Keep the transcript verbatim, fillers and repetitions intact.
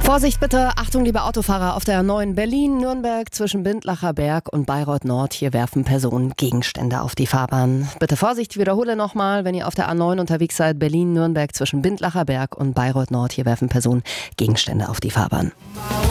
Vorsicht bitte, Achtung liebe Autofahrer, auf der A neun Berlin-Nürnberg zwischen Bindlacher Berg und Bayreuth Nord. Hier werfen Personen Gegenstände auf die Fahrbahn. Bitte Vorsicht, ich wiederhole nochmal, wenn ihr auf der A neun unterwegs seid, Berlin-Nürnberg zwischen Bindlacher Berg und Bayreuth Nord. Hier werfen Personen Gegenstände auf die Fahrbahn.